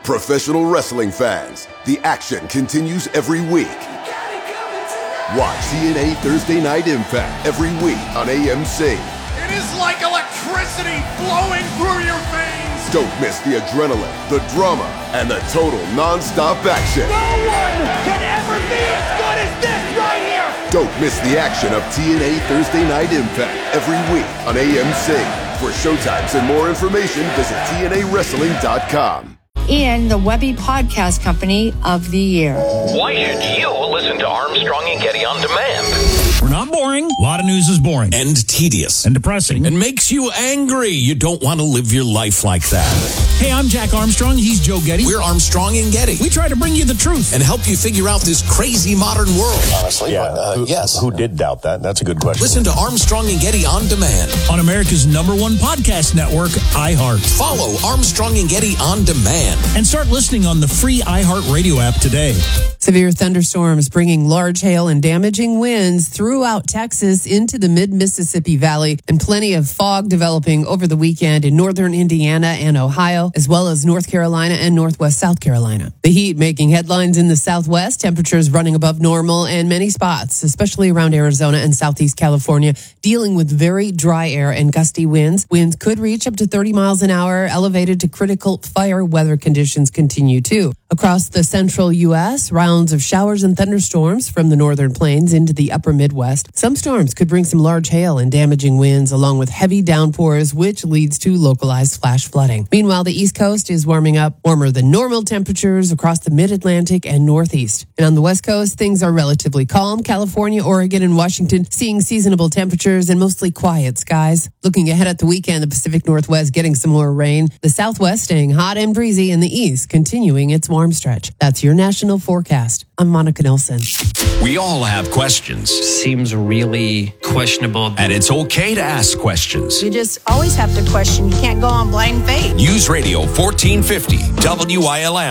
Professional wrestling fans, the action continues every week. Watch TNA Thursday Night Impact every week on AMC. It is like electricity flowing through your veins. Don't miss the adrenaline, the drama, and the total non-stop action. No one can ever be as good as this right here. Don't miss the action of TNA Thursday Night Impact every week on AMC. For showtimes and more information, visit TNAWrestling.com. And the Webby Podcast Company of the Year. Why should you listen to Armstrong and Getty on Demand? We're not boring. A lot of news is boring. And tedious. And depressing. And makes you angry. You don't want to live your life like that. Hey, I'm Jack Armstrong. He's Joe Getty. We're Armstrong and Getty. We try to bring you the truth. And help you figure out this crazy modern world. Honestly, yes. Who did doubt that? That's a good question. Listen to Armstrong and Getty on Demand. On America's #1 podcast network, iHeart. Follow Armstrong and Getty on Demand. And start listening on the free iHeart Radio app today. Severe thunderstorms bringing large hail and damaging winds throughout Texas into the mid-Mississippi Valley, and plenty of fog developing over the weekend in northern Indiana and Ohio, as well as North Carolina and northwest South Carolina. The heat making headlines in the southwest, temperatures running above normal in many spots, especially around Arizona and southeast California, dealing with very dry air and gusty winds. Winds could reach up to 30 miles an hour, elevated to critical fire weather conditions continue too. Across the central U.S., rounds of showers and thunderstorms from the northern plains into the upper Midwest. Some storms could bring some large hail and damaging winds, along with heavy downpours, which leads to localized flash flooding. Meanwhile, the East Coast is warming up, warmer than normal temperatures across the mid-Atlantic and Northeast. And on the West Coast, things are relatively calm. California, Oregon, and Washington seeing seasonable temperatures and mostly quiet skies. Looking ahead at the weekend, the Pacific Northwest getting some more rain. The Southwest staying hot and breezy, and the East continuing its warm stretch. That's your national forecast. I'm Monica Nelson. We all have questions. Seems really questionable. And it's okay to ask questions. You just always have to question. You can't go on blind faith. News Radio 1450, WILM.